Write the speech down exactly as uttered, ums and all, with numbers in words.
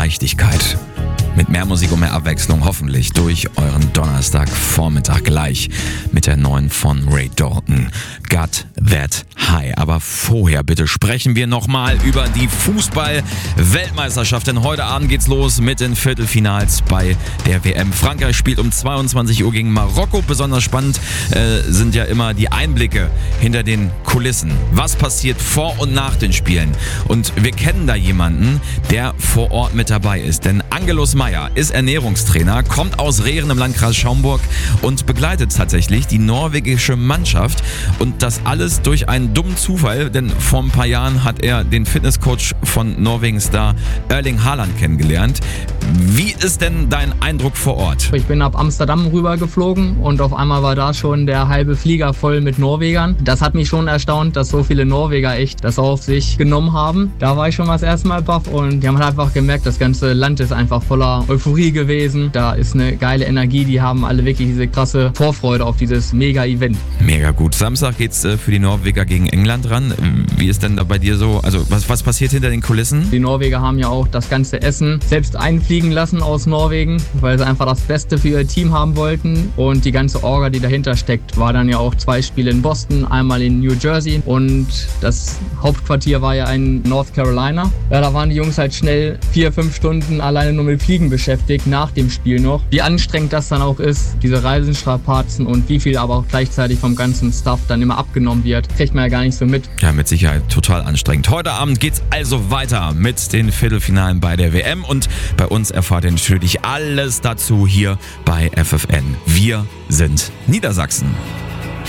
Leichtigkeit. Mit mehr Musik und mehr Abwechslung hoffentlich durch euren Donnerstagvormittag gleich mit der neuen von Ray Dalton, Got That High. Aber vorher bitte sprechen wir nochmal über die Fußball-Weltmeisterschaft, denn heute Abend geht's los mit den Viertelfinals bei der W M. Frankreich spielt um zweiundzwanzig Uhr gegen Marokko. Besonders spannend äh, sind ja immer die Einblicke hinter den Kulissen. Was passiert vor und nach den Spielen? Und wir kennen da jemanden, der vor Ort mit dabei ist, denn Angelos Meier ist Ernährungstrainer, kommt aus Rehren im Landkreis Schaumburg und begleitet tatsächlich die norwegische Mannschaft. Und das alles durch einen dummen Zufall, denn vor ein paar Jahren hat er den Fitnesscoach von Norwegen-Star Erling Haaland kennengelernt. Wie ist denn dein Eindruck vor Ort? Ich bin ab Amsterdam rüber geflogen und auf einmal war da schon der halbe Flieger voll mit Norwegern. Das hat mich schon erstaunt, dass so viele Norweger echt das auf sich genommen haben. Da war ich schon mal das erste Mal baff und die haben halt einfach gemerkt, das ganze Land ist einfach voller Euphorie gewesen. Da ist eine geile Energie, die haben alle wirklich diese krasse Vorfreude auf dieses Mega-Event. Mega gut. Samstag geht's äh, für die Norweger gegen England ran. Wie ist denn da bei dir so, also was, was passiert hinter den Kulissen? Die Norweger haben ja auch das ganze Essen selbst einfliegen lassen aus Norwegen, weil sie einfach das Beste für ihr Team haben wollten. Und die ganze Orga, die dahinter steckt, war dann ja auch zwei Spiele in Boston, einmal in New Jersey und das Hauptquartier war ja in North Carolina. Ja, da waren die Jungs halt schnell vier, fünf Stunden alleine nur mit Fliegen beschäftigt, nach dem Spiel noch. Wie anstrengend das dann auch ist, diese Reisenstrapazen und wie viel aber auch gleichzeitig vom ganzen Staff dann immer abgenommen wird, kriegt man ja gar nicht so mit. Ja, mit Sicherheit total anstrengend. Heute Abend geht's also weiter mit den Viertelfinalen bei der W M und bei uns erfahrt ihr natürlich alles dazu hier bei F F N. Wir sind Niedersachsen.